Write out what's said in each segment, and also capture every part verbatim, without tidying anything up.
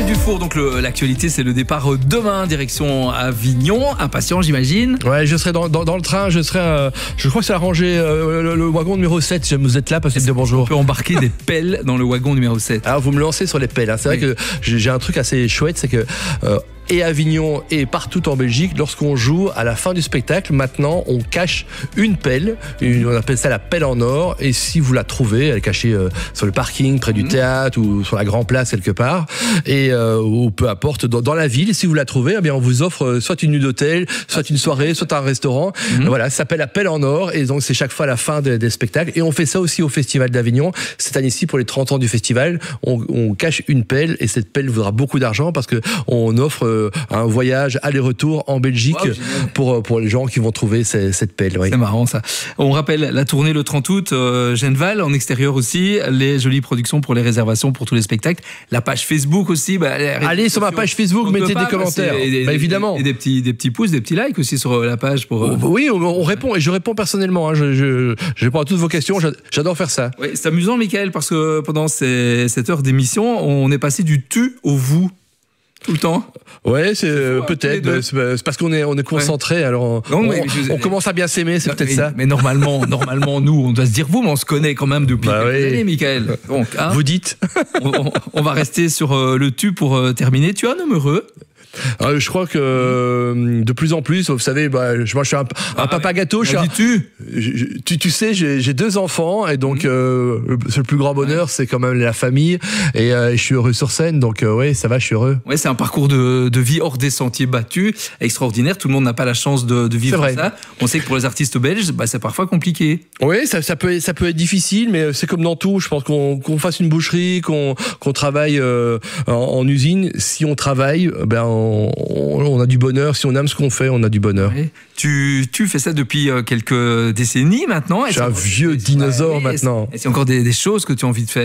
Mickaël Dufour, donc le, l'actualité c'est le départ demain, direction Avignon. Impatient j'imagine. Ouais, je serai dans, dans, dans le train, je serai, euh, je crois que c'est à ranger euh, le, le wagon numéro sept, si vous êtes là, passez-moi bonjour. On peut embarquer des pelles dans le wagon numéro sept. Alors vous me lancez sur les pelles, hein. C'est oui. vrai que j'ai un truc assez chouette, c'est que... Euh, et Avignon et partout en Belgique, lorsqu'on joue à la fin du spectacle, maintenant on cache une pelle, une, on appelle ça la pelle en or, et si vous la trouvez, elle est cachée euh, sur le parking près du mmh. théâtre ou sur la grande place quelque part, et euh, ou peu importe dans, dans la ville, si vous la trouvez, eh bien on vous offre euh, soit une nuit d'hôtel, soit une soirée, soit un restaurant. Mmh. Voilà, ça s'appelle la pelle en or, et donc c'est chaque fois à la fin des, des spectacles, et on fait ça aussi au Festival d'Avignon. Cette année-ci, pour les trente ans du festival, on, on cache une pelle, et cette pelle vaudra beaucoup d'argent parce que on offre un voyage aller-retour en Belgique wow, pour, pour les gens qui vont trouver ces, cette pelle. Oui. C'est marrant ça. On rappelle la tournée le trente août, euh, Genval, en extérieur aussi, les jolies productions pour les réservations pour tous les spectacles, la page Facebook aussi. Bah, allez sur ma page Facebook, mettez pas, des commentaires. Et, et, bah, évidemment. Et, et des, petits, des petits pouces, des petits likes aussi sur la page. Pour, euh... Oui, on, on répond, et je réponds personnellement. Hein, je, je, je réponds à toutes vos questions, j'adore faire ça. Oui, c'est amusant, Mickaël, parce que pendant ces, cette heure d'émission, on est passé du tu au vous. Tout le temps. Ouais, c'est euh, peut-être. C'est parce qu'on est on est concentré. Ouais. Alors on, non, on, je, on commence à bien s'aimer, c'est peut-être mais, ça. Mais normalement, normalement, nous, on doit se dire vous, mais on se connaît quand même depuis bah quelques oui. années, Mickaël. Donc, hein, vous dites. on, on, on va rester sur euh, le tu pour euh, terminer. Tu es un homme heureux. Euh, je crois que euh, de plus en plus, vous savez, bah, je, moi je suis un, un ah, papa gâteau. Je dis-tu je, tu, tu sais, j'ai deux enfants et donc mmh. euh, le, le plus grand bonheur, ouais. c'est quand même la famille et euh, je suis heureux sur scène, donc euh, ouais, ça va, je suis heureux. Ouais, c'est un parcours de, de vie hors des sentiers battus, extraordinaire. Tout le monde n'a pas la chance de, de vivre ça. On sait que pour les artistes belges, bah, c'est parfois compliqué. Oui, ça, ça peut, ça peut être difficile, mais c'est comme dans tout. Je pense qu'on qu'on fasse une boucherie, qu'on qu'on travaille euh, en, en usine. Si on travaille, ben on on a du bonheur. Si on aime ce qu'on fait, on a du bonheur. Ouais. Tu, tu fais ça depuis quelques décennies maintenant. Je suis un vieux dinosaure maintenant. Est-ce qu'il y a encore des, des choses que tu as envie de faire ?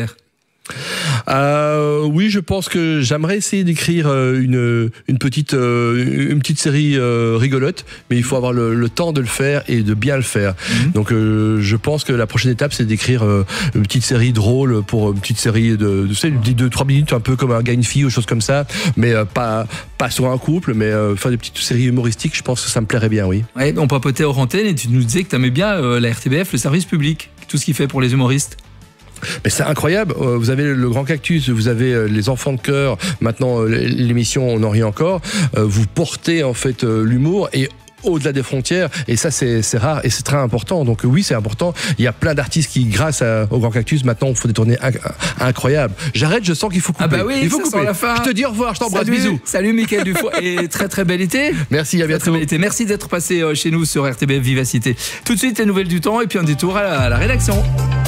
Euh, oui, je pense que j'aimerais essayer d'écrire une, une, petite, une petite série rigolote, mais il faut avoir le, le temps de le faire et de bien le faire. Mm-hmm. Donc euh, je pense que la prochaine étape, c'est d'écrire une petite série drôle pour une petite série de deux trois minutes, un peu comme un gars, une fille ou chose comme ça, mais euh, pas, pas sur un couple, mais euh, faire des petites séries humoristiques, je pense que ça me plairait bien, oui. Ouais, on papotait hors antenne et tu nous disais que tu aimais bien euh, la R T B F, le service public, tout ce qu'il fait pour les humoristes. Mais c'est incroyable, vous avez le Grand Cactus, vous avez les Enfants de Cœur, maintenant l'émission On en rit encore, vous portez en fait l'humour et au-delà des frontières, et ça c'est rare et c'est très important, donc oui c'est important. Il y a plein d'artistes qui, grâce à, au Grand Cactus, maintenant font des tournées inc incroyables. J'arrête, je sens qu'il faut couper. Ah bah oui, il faut couper. La fin. Je te dis au revoir, je t'embrasse, bisous. Salut Mickaël Dufour, et très très bel été. Merci, à bientôt. Très, très bel été. Merci d'être passé chez nous sur R T B F Vivacité. Tout de suite les nouvelles du temps et puis un détour à la, à la rédaction.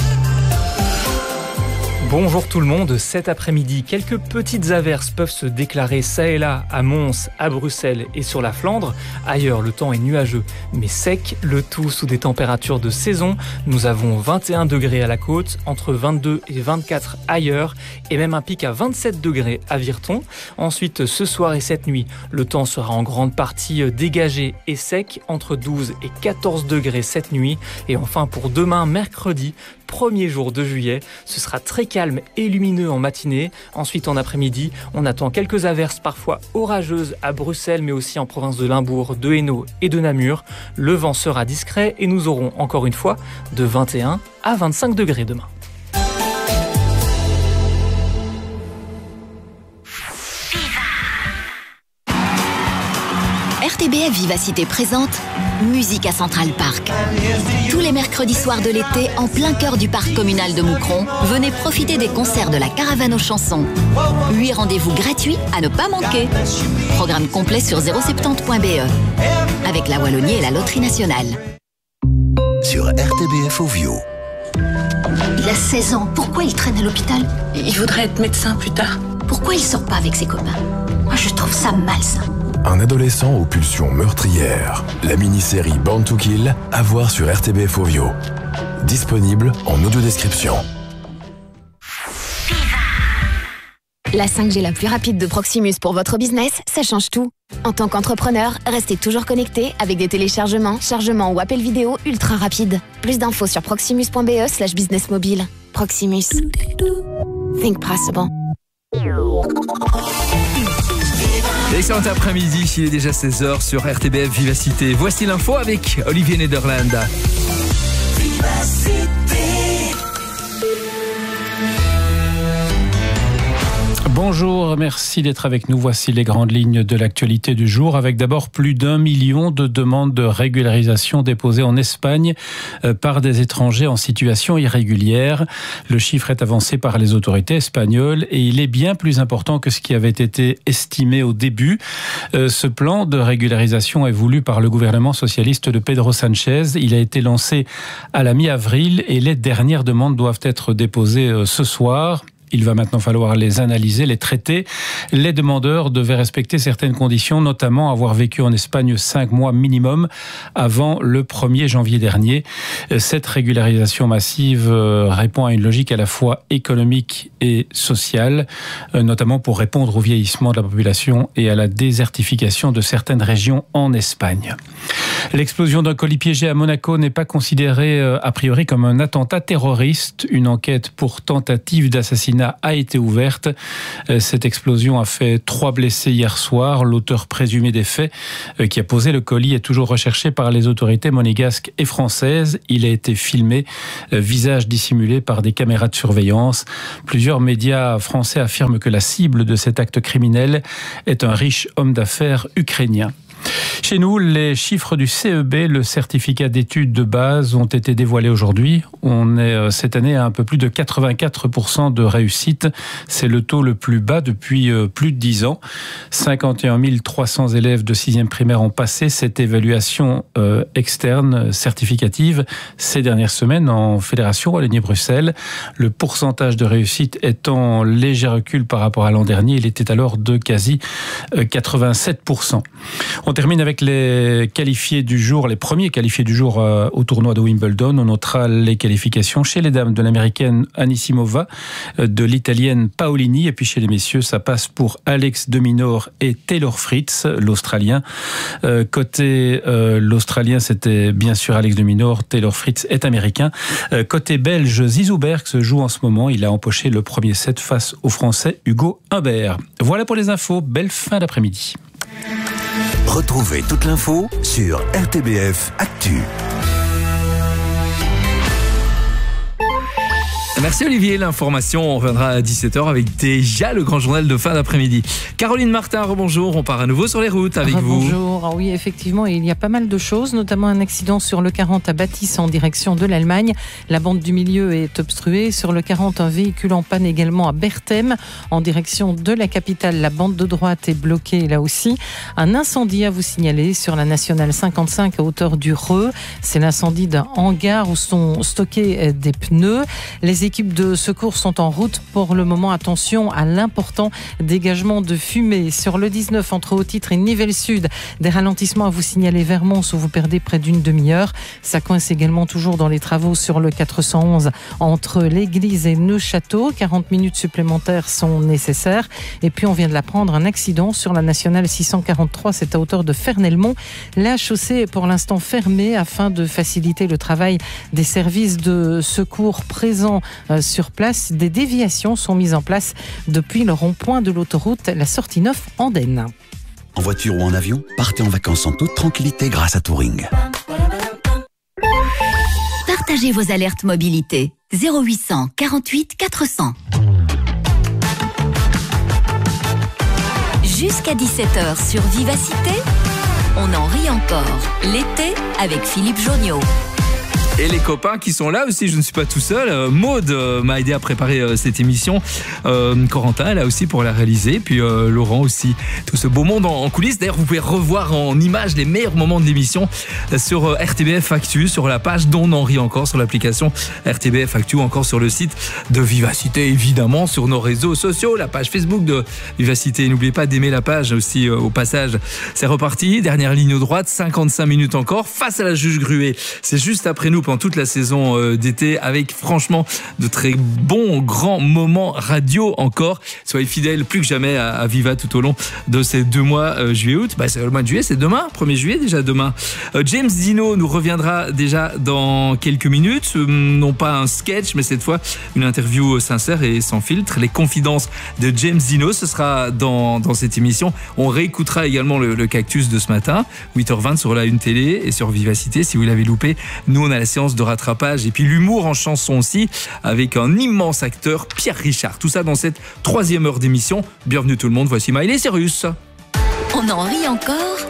Bonjour tout le monde, cet après-midi, quelques petites averses peuvent se déclarer ça et là à Mons, à Bruxelles et sur la Flandre. Ailleurs, le temps est nuageux mais sec, le tout sous des températures de saison. Nous avons vingt et un degrés à la côte, entre vingt-deux et vingt-quatre ailleurs et même un pic à vingt-sept degrés à Virton. Ensuite, ce soir et cette nuit, le temps sera en grande partie dégagé et sec, entre douze et quatorze degrés cette nuit. Et enfin, pour demain, mercredi, premier jour de juillet, ce sera très calme et lumineux en matinée. Ensuite, en après-midi, on attend quelques averses parfois orageuses à Bruxelles, mais aussi en province de Limbourg, de Hainaut et de Namur. Le vent sera discret et nous aurons encore une fois de vingt et un à vingt-cinq degrés demain. R T B F Vivacité présente Musique à Central Park. Tous les mercredis soirs de l'été, en plein cœur du parc communal de Moucron, venez profiter des concerts de la Caravane aux chansons. Huit rendez-vous gratuits à ne pas manquer. Programme complet sur zéro soixante-dix point b e. Avec la Wallonie et la Loterie Nationale. Sur R T B F Ovio. Il a seize ans, pourquoi il traîne à l'hôpital? Il voudrait être médecin plus tard. Pourquoi il sort pas avec ses copains? Moi je trouve ça malsain. Un adolescent aux pulsions meurtrières. La mini-série Born to Kill, à voir sur R T B F Ovio. Disponible en audio-description. La cinq G la plus rapide de Proximus pour votre business, ça change tout. En tant qu'entrepreneur, restez toujours connecté avec des téléchargements, chargements ou appels vidéo ultra rapides. Plus d'infos sur proximus point b e slash business mobile. Proximus. Think possible. Excellent après-midi, il est déjà seize heures sur R T B F Vivacité. Voici l'info avec Olivier Nederland. Vivacité. Bonjour, merci d'être avec nous. Voici les grandes lignes de l'actualité du jour, avec d'abord plus d'un million de demandes de régularisation déposées en Espagne par des étrangers en situation irrégulière. Le chiffre est avancé par les autorités espagnoles et il est bien plus important que ce qui avait été estimé au début. Ce plan de régularisation est voulu par le gouvernement socialiste de Pedro Sánchez. Il a été lancé à la mi-avril et les dernières demandes doivent être déposées ce soir. Il va maintenant falloir les analyser, les traiter. Les demandeurs devaient respecter certaines conditions, notamment avoir vécu en Espagne cinq mois minimum avant le premier janvier dernier. Cette régularisation massive répond à une logique à la fois économique et sociale, notamment pour répondre au vieillissement de la population et à la désertification de certaines régions en Espagne. L'explosion d'un colis piégé à Monaco n'est pas considérée a priori comme un attentat terroriste. Une enquête pour tentative d'assassinat a été ouverte. Cette explosion a fait trois blessés hier soir. L'auteur présumé des faits qui a posé le colis est toujours recherché par les autorités monégasques et françaises. Il a été filmé, visage dissimulé par des caméras de surveillance. Plusieurs médias français affirment que la cible de cet acte criminel est un riche homme d'affaires ukrainien. Chez nous, les chiffres du C E B, le certificat d'études de base, ont été dévoilés aujourd'hui. On est cette année à un peu plus de quatre-vingt-quatre pour cent de réussite. C'est le taux le plus bas depuis plus de dix ans. cinquante et un mille trois cents élèves de sixième primaire ont passé cette évaluation euh, externe certificative ces dernières semaines en Fédération Wallonie-Bruxelles. Le pourcentage de réussite est en léger recul par rapport à l'an dernier. Il était alors de quasi quatre-vingt-sept pour cent. On termine avec les qualifiés du jour, les premiers qualifiés du jour euh, au tournoi de Wimbledon. On notera les qualifications chez les dames de l'américaine Anisimova, euh, de l'italienne Paolini, et puis chez les messieurs, ça passe pour Alex de Minaur et Taylor Fritz, l'Australien. Euh, côté euh, l'Australien, c'était bien sûr Alex de Minaur, Taylor Fritz est américain. Euh, côté belge, Zizou Berg se joue en ce moment. Il a empoché le premier set face au Français Hugo Humbert. Voilà pour les infos. Belle fin d'après-midi. Retrouvez toute l'info sur R T B F Actu. Merci Olivier, l'information, on reviendra à dix-sept heures avec déjà le grand journal de fin d'après-midi. Caroline Martin, rebonjour, on part à nouveau sur les routes avec vous. Bonjour, oui effectivement, il y a pas mal de choses, notamment un accident sur le quarante à Bâtisse en direction de l'Allemagne. La bande du milieu est obstruée. Sur le quarante, un véhicule en panne également à Berthem en direction de la capitale. La bande de droite est bloquée là aussi. Un incendie à vous signaler sur la nationale cinquante-cinq à hauteur du Reux. C'est l'incendie d'un hangar où sont stockés des pneus. Les équipes de secours sont en route pour le moment. Attention à l'important dégagement de fumée. Sur le dix-neuf, entre Haut-Titre et Nivelles-Sud, des ralentissements à vous signaler vers Mons où vous perdez près d'une demi-heure. Ça coince également toujours dans les travaux sur le quatre cent onze entre l'église et Neufchâteau. quarante minutes supplémentaires sont nécessaires. Et puis on vient de l'apprendre, un accident sur la nationale six cent quarante-trois, c'est à hauteur de Fernelmont. La chaussée est pour l'instant fermée afin de faciliter le travail des services de secours présents sur place. Des déviations sont mises en place depuis le rond-point de l'autoroute, la sortie neuf Andenne. En voiture ou en avion, partez en vacances en toute tranquillité grâce à Touring. Partagez vos alertes mobilité. zéro huit cent quarante-huit quatre cents. Jusqu'à dix-sept heures sur Vivacité, on en rit encore. L'été avec Philippe Jonniot. Et les copains qui sont là aussi, je ne suis pas tout seul. Euh, Maude euh, m'a aidé à préparer euh, cette émission. Euh, Corentin est là aussi pour la réaliser. Puis euh, Laurent aussi. Tout ce beau monde en, en coulisses. D'ailleurs, vous pouvez revoir en images les meilleurs moments de l'émission euh, sur euh, R T B F Actu, sur la page dont on en rit encore, sur l'application R T B F Actu, ou encore sur le site de Vivacité, évidemment, sur nos réseaux sociaux, la page Facebook de Vivacité. N'oubliez pas d'aimer la page aussi euh, au passage. C'est reparti. Dernière ligne droite, cinquante-cinq minutes encore, face à la juge Gruet. C'est juste après nous. nous pendant toute la saison euh, d'été avec franchement de très bons, grands moments radio encore. Soyez fidèles plus que jamais à, à Viva tout au long de ces deux mois, euh, juillet-août. Bah, c'est le mois de juillet, c'est demain, premier juillet déjà demain. Euh, James Dino nous reviendra déjà dans quelques minutes. Euh, non pas un sketch, mais cette fois une interview sincère et sans filtre. Les confidences de James Dino, ce sera dans, dans cette émission. On réécoutera également le, le cactus de ce matin, huit heures vingt sur la Une Télé et sur Vivacité. Si vous l'avez loupé, nous on a la séance de rattrapage et puis l'humour en chanson aussi avec un immense acteur, Pierre Richard. Tout ça dans cette troisième heure d'émission. Bienvenue tout le monde, voici Miley Cyrus. On en rit encore